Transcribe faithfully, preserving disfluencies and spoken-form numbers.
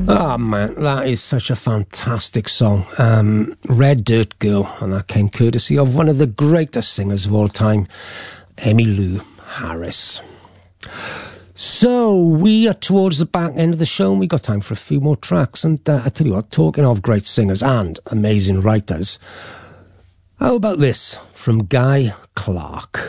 Oh man, that is such a fantastic song. Um, Red Dirt Girl, and that came courtesy of one of the greatest singers of all time, Emmylou Harris. So, we are towards the back end of the show, and we got time for a few more tracks. And uh, I tell you what, talking of great singers and amazing writers, how about this from Guy Clark?